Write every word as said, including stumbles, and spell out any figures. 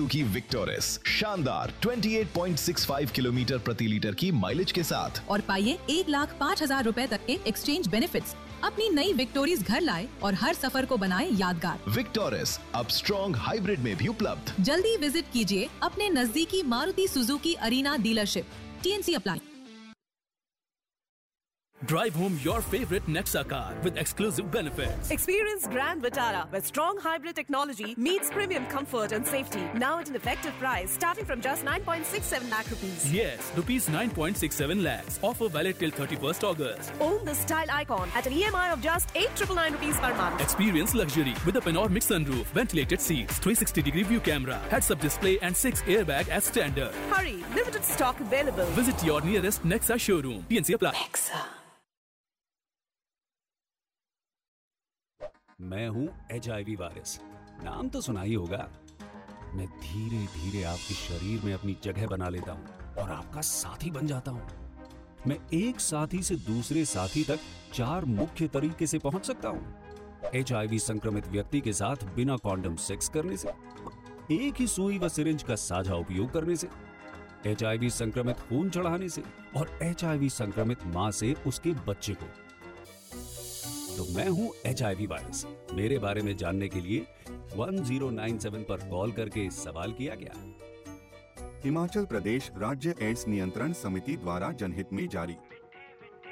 Suzuki Victoris शानदार अट्ठाईस point six five kilometre प्रति लीटर की माइलेज के साथ। और पाइए एक लाख पाँच हजार रूपए तक के एक्सचेंज बेनिफिट्स। अपनी नई विक्टोरिस घर लाए और हर सफर को बनाए यादगार। विक्टोरिस अब स्ट्रॉन्ग हाइब्रिड में भी उपलब्ध। जल्दी विजिट कीजिए अपने नजदीकी Maruti Suzuki arena dealership. TNC apply. Drive home your favorite Nexa car with exclusive benefits. Experience Grand Vitara, where strong hybrid technology meets premium comfort and safety. Now at an effective price starting from just nine point six seven lakh rupees. Yes, rupees nine point six seven lakhs. Offer valid till thirty-first August. Own the style icon at an E M I of just eight thousand nine hundred ninety-nine rupees per month. Experience luxury with a panoramic sunroof, ventilated seats, three sixty degree view camera, heads-up display and six airbag as standard. Hurry, limited stock available. Visit your nearest Nexa showroom. T N C apply. Nexa. मैं हूं H I V virus, नाम तो सुना ही होगा। मैं धीरे धीरे आपके शरीर में अपनी जगह बना लेता हूं और आपका साथी बन जाता हूं। मैं एक साथी से दूसरे साथी तक चार मुख्य तरीके से पहुंच सकता हूं। एच आई वी संक्रमित व्यक्ति के साथ बिना कॉन्डम सेक्स करने से, एक ही सुई व सिरिंज का साझा उपयोग करने से, एच आई वी संक्रमित खून चढ़ाने से और एच आई वी संक्रमित मां से उसके बच्चे को। तो मैं हूं एच आई वी वायरस। मेरे बारे में जानने के लिए एक ज़ीरो नौ सात पर कॉल करके सवाल किया गया। हिमाचल प्रदेश राज्य एड्स नियंत्रण समिति द्वारा जनहित में जारी।